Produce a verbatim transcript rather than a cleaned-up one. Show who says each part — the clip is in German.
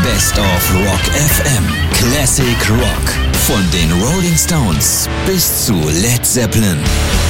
Speaker 1: Best of Rock F M. Classic Rock. Von den Rolling Stones bis zu Led Zeppelin.